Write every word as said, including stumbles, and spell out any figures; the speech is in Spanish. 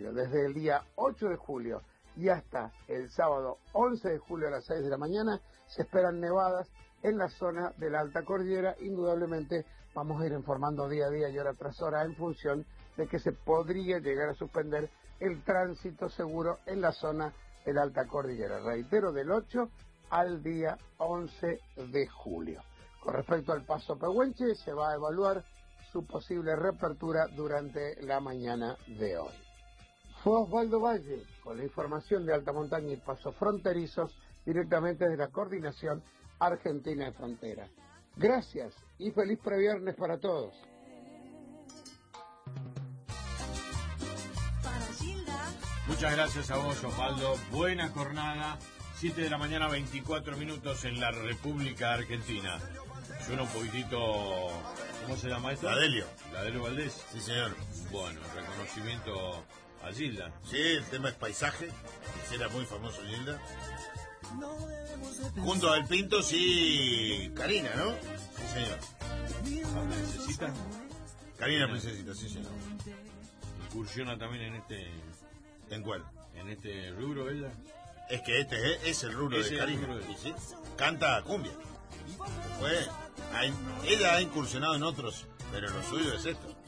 julio. Desde el día ocho de julio y hasta el sábado once de julio a las seis de la mañana se esperan nevadas en la zona de la alta cordillera. Indudablemente vamos a ir informando día a día y hora tras hora en función de que se podría llegar a suspender el tránsito seguro en la zona de la alta cordillera. Reitero, del ocho al día once de julio. Con respecto al paso Pehuenche, se va a evaluar su posible reapertura durante la mañana de hoy. Fue Osvaldo Valle con la información de alta montaña y pasos fronterizos directamente de la Coordinación Argentina de Frontera. Gracias y feliz previernes para todos. Muchas gracias a vos, Osvaldo. Buena jornada. siete de la mañana, veinticuatro minutos en la República Argentina. Suena un poquitito... ¿Cómo se llama esto? Ladelio. Ladelio Valdés. Sí, señor. Bueno, reconocimiento a Gilda. Sí, el tema es paisaje. Era muy famoso Gilda. Junto al Pinto, sí, Karina, ¿no? Sí, señor. ¿La princesita? Karina Princesita, sí, señor. ¿Incursiona también en este... ¿En cuál? En este rubro ella? Es que este es, es el rubro Ese de Karina. rubro de... ¿Sí? Canta cumbia. Pues, hay, ella ha incursionado en otros, pero lo suyo es esto.